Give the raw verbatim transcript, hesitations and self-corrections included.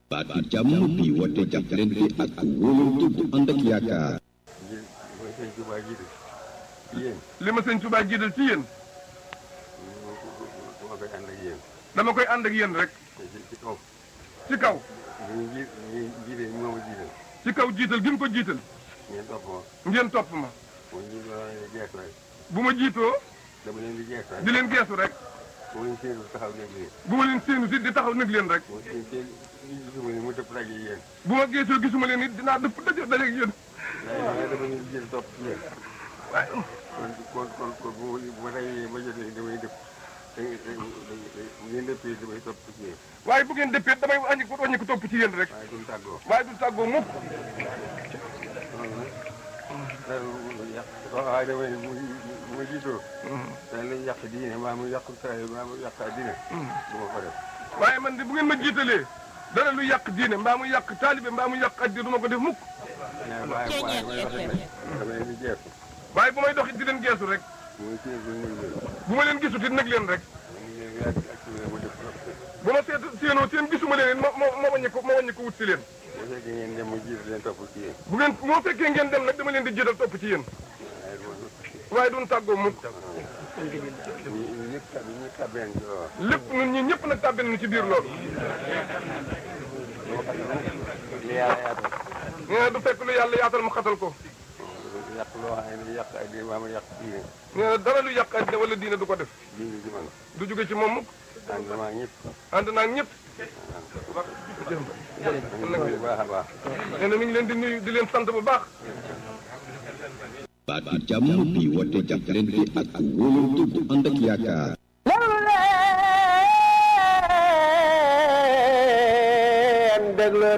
baatu jàmm bi woote jàppalante ak wóolante bu ànd ak yaakaar. li ma sëñ Touba jiital ci yéen. dama koy ànd ak yéen. dama koy ànd ak yéen rek. ci kaw. ci kaw. ñu ji ñu jiite ñu ma jiital. ci kaw jiital gi mu ko jiital. ngeen topp ma. ngeen topp ma. bu ñu geesu rek. bu ma jiitoo. dama leen di geesu rek. di leen geesu rek. bu ma leen séenu taxaw nekk leen. bu ma leen séenu si di taxaw nag leen rek. bu ma seen seen gisuma leen mu dëpp daje yéen. bu ma geesoo gisuma leen it dinaa dëpp daje daje ak yéen. waaye dama leen di jël topp ci yéen. waaye. kon kon kon kon bu ma bu ma dajee ma jotee damay dëpp. da ngeen dëppee damay topp ci yéen. waaye bu ngeen dëppee damay wàññi ko wàññi ko topp ci yéen rek. waaye duñ tàggoo. waaye du tàggoo mukk. waaye damay bu ma jiitoo. dañ lay yàq diine maa mu yàq saa maa mu yàq diine. du ma ko def. waaye man de bu ngeen ma jiitalee dara lu yàq diine mbaa mu yàq taalibe mbaa mu yàq addi du ma ko def mukk. waaye waaye waaye dama leen di geesu. waaye bu may dox it di leen geesu rek. bu ma leen gisut it nag leen rek. bu ma seet séenoo seen gisuma leen it ma ma ma wàññi ko ma wàññi ko wut si leen. bu fekkee ngeen dem ma jiital leen topp ci yéen. bu ngeen moo fekkee ngeen dem nag dama leen di jiital topp ci yéen. waaye duñ tàggoo mukk. lépp ñun ñi ñëpp nag tàbbi nañu ci biir loolu. nee na du fekk lu yàlla yaatal mu xatal ko. yàq loo xam ne yàq ay diine maa ma yàq diine. nee na dara lu yàq àddina wala diine du ko def. diine ci man. du jóge ci moom mukk. ànd naa ak ñëpp. ànd naa ak ñëpp. bu baax a baax. nee na mi ngi leen di nuyu di leen sant bu baax. baatu jàmm bi woote jàppalante ak wóolante bu ànd ak yaakaar. déglu